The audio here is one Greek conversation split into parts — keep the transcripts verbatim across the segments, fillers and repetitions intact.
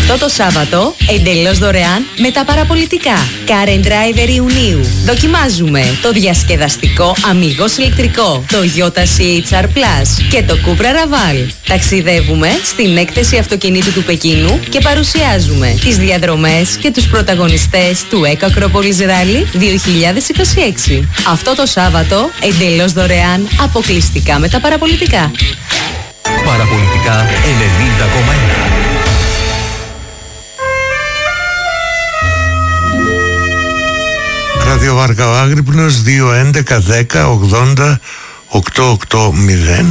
Αυτό το Σάββατο, εντελώς δωρεάν με τα παραπολιτικά. Car and Driver Ιουνίου. Δοκιμάζουμε το διασκεδαστικό Amigos ηλεκτρικό, το Toyota σι έιτς αρ Plus και το Cupra Raval. Ταξιδεύουμε στην έκθεση αυτοκινήτου του Πεκίνου και παρουσιάζουμε τις διαδρομές και τους πρωταγωνιστές του Eco Acropolis Rally δύο χιλιάδες είκοσι έξι. Αυτό το Σάββατο, εντελώς δωρεάν, αποκλειστικά με τα παραπολιτικά. Παραπολιτικά ενενήντα κόμμα ένα. Ραδιοβάρκα ο Άγρυπνος δύο έντεκα δέκα ογδόντα οκτακόσια ογδόντα.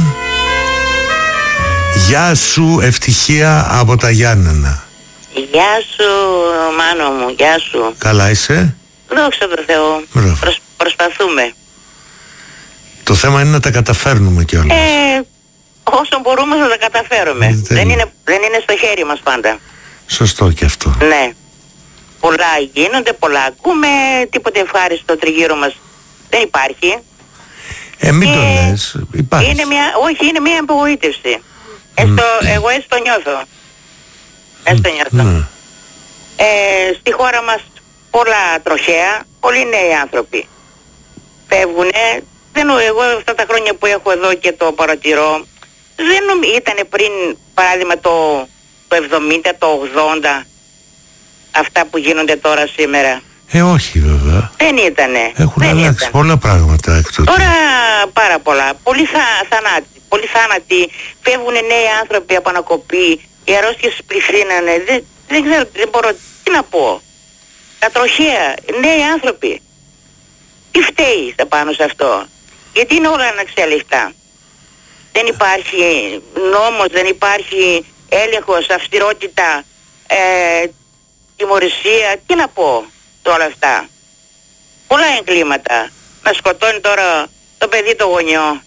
Γεια σου Ευτυχία από τα Γιάννενα. Γεια σου Μάνο μου, γεια σου. Καλά είσαι? Δόξα τω Θεώ. Προσ, προσπαθούμε. Το θέμα είναι να τα καταφέρνουμε κιόλας. Ε, όσο μπορούμε να τα καταφέρουμε. Δεν... Δεν, είναι, δεν είναι στο χέρι μας πάντα. Σωστό και αυτό. Ναι. Πολλά γίνονται, πολλά ακούμε, τίποτε ευχάριστο τριγύρω μας δεν υπάρχει. Ε, μην το λες, υπάρχει. Είναι μια, όχι, είναι μια απογοήτευση. Mm. Έστω, εγώ έστω νιώθω. Έστω νιώθω. Mm. Ε, στη χώρα μας πολλά τροχαία, πολλοί νέοι άνθρωποι φεύγουνε. Δεν, εγώ αυτά τα χρόνια που έχω εδώ και το παρατηρώ, δεν νομίζω, ήτανε πριν παράδειγμα το, το εβδομήντα, το ογδόντα, αυτά που γίνονται τώρα σήμερα. Ε, όχι βέβαια. Δεν ήτανε. Έχουν δεν αλλάξει ήταν. πολλά πράγματα εκ τότε. Τώρα πάρα πολλά. Πολλοί θα, θανάτοι. Πολλοί θάνατοι. Φεύγουν νέοι άνθρωποι από ανακοπή. Οι αρρώστιες πληθύνανε. Δεν, δεν ξέρω, δεν μπορώ. Τι να πω. Τα τροχαία. Νέοι άνθρωποι. Τι φταίει πάνω σε αυτό? Γιατί είναι όλα αναξέλεκτα. Δεν υπάρχει νόμος, δεν υπάρχει έλεγχος, αυστηρότητα, ε, τιμωρησία. Τι να πω σε όλα αυτά. Πολλά εγκλήματα. Να σκοτώνει τώρα το παιδί το γονιό.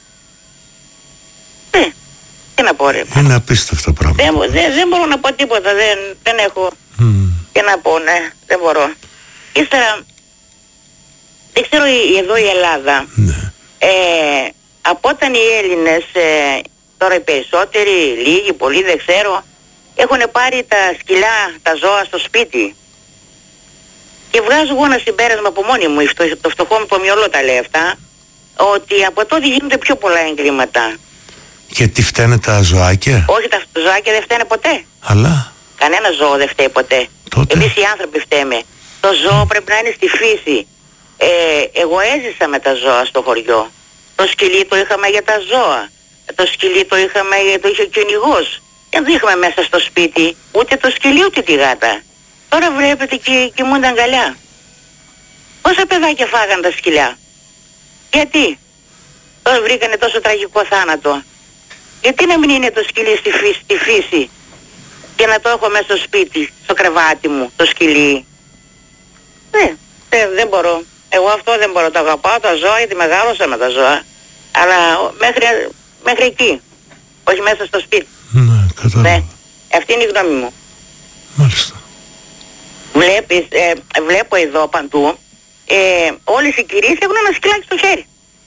Ε, τι να πω ρε. Είναι απίστευτο πράγμα. Δεν, δεν, δεν μπορώ να πω τίποτα. Δεν, δεν έχω mm. τι να πω, ναι. Δεν μπορώ. Ύστερα, δεν ξέρω εδώ η Ελλάδα. Ναι. Ε, από όταν οι Έλληνες, ε, τώρα οι περισσότεροι, λίγοι, πολλοί δεν ξέρω, έχουν πάρει τα σκυλιά, τα ζώα στο σπίτι. Και βγάζω εγώ ένα συμπέρασμα από μόνη μου, το, το φτωχό μου το μυαλό τα λέει αυτά, ότι από τότε γίνονται πιο πολλά εγκλήματα. Και τι φταίνε τα ζωάκια? Όχι, τα ζωάκια δεν φταίνε ποτέ. Αλλά κανένα ζώο δεν φταίει ποτέ. Τότε... Εμείς οι άνθρωποι φταίμε. Το ζώο πρέπει να είναι στη φύση. Ε, εγώ έζησα με τα ζώα στο χωριό. Το σκυλί το είχαμε για τα ζώα. Το σκυλί το είχαμε, το είχε ο κυνηγός. Δεν το είχαμε μέσα στο σπίτι ούτε το σκυλί ούτε τη γάτα. Τώρα βλέπετε και κοιμούνται αγκαλιά. Πόσα παιδάκια φάγαν τα σκυλιά? Γιατί? Τώρα βρήκανε τόσο τραγικό θάνατο. Γιατί να μην είναι το σκυλί στη φύση, στη φύση και να το έχω μέσα στο σπίτι, στο κρεβάτι μου, το σκυλί? Ναι, δεν, δεν μπορώ. Εγώ αυτό δεν μπορώ. Το αγαπάω τα ζώα γιατί μεγάλωσα με τα ζώα. Αλλά μέχρι, μέχρι εκεί. Όχι μέσα στο σπίτι. Ναι, κατάλαβα. Ναι, αυτή είναι η γνώμη μου. Μάλιστα. Βλέπεις, ε, βλέπω εδώ παντού, ε, όλες οι κυρίες έχουν ένα σκυλάκι στο χέρι.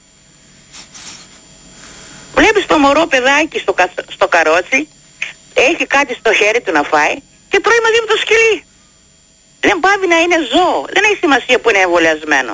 Βλέπεις το μωρό παιδάκι στο, κα, στο καρότσι, έχει κάτι στο χέρι του να φάει και τρώει μαζί με το σκυλί. Δεν πάβει να είναι ζώο. Δεν έχει σημασία που είναι εμβολιασμένο.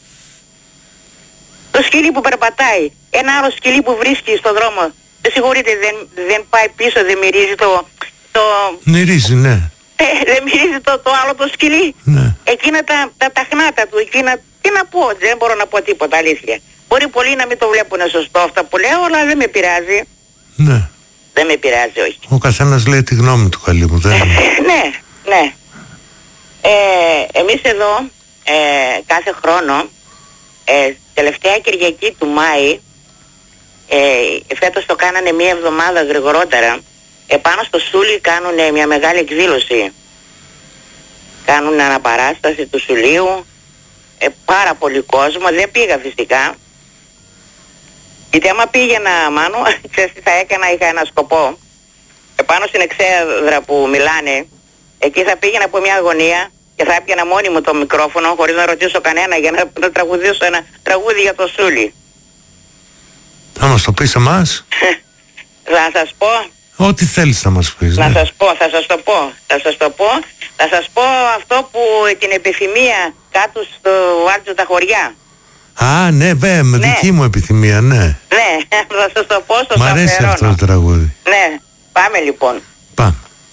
Το σκυλί που περπατάει, ένα άλλο σκυλί που βρίσκει στον δρόμο, δεν συγχωρείτε, δεν, δεν πάει πίσω, δεν μυρίζει το... το... Μυρίζει, ναι. Ε, δεν μυρίζει το, το άλλο το σκυλί. Ναι. Εκείνα τα, τα, τα χνάτα του, εκείνα... Τι να πω, δεν μπορώ να πω τίποτα, αλήθεια. Μπορεί πολλοί να μην το βλέπουν σωστό αυτά που λέω, αλλά δεν με πειράζει. Ναι. Δεν με πειράζει, όχι. Ο καθένας λέει τη γνώμη του, καλή μου. Δεν... ναι, ναι. Ε, εμείς εδώ ε, κάθε χρόνο, ε, τελευταία Κυριακή του Μάη, ε, φέτος το κάνανε μία εβδομάδα γρηγορότερα, επάνω στο Σούλι κάνουν μια μεγάλη εκδήλωση. Κάνουν αναπαράσταση του Σουλίου, ε, πάρα πολύ κόσμο, δεν πήγα φυσικά. Γιατί άμα πήγαινα, Μάνο, ξέρεις τι θα έκανα, είχα ένα σκοπό. Επάνω στην εξέδρα που μιλάνε, εκεί θα πήγαινα από μια γωνία και θα έπιανα μόνη μου το μικρόφωνο χωρίς να ρωτήσω κανένα για να, να τραγουδήσω ένα τραγούδι για το Σούλι. Θα μας το πεις εμάς? Θα σας πω, Ό,τι θέλεις να μας πεις. Να ναι. σας πω, θα σας το πω, θα σας το πω. Θα σας πω αυτό που την επιθυμία κάτω στο Άρτζο τα χωριά. Α, ναι, βέβαια, με Ναι. δική μου επιθυμία, ναι. Ναι, θα σας το πω, στο Μ' αρέσει αυτό το τραγούδι. Ναι, πάμε λοιπόν.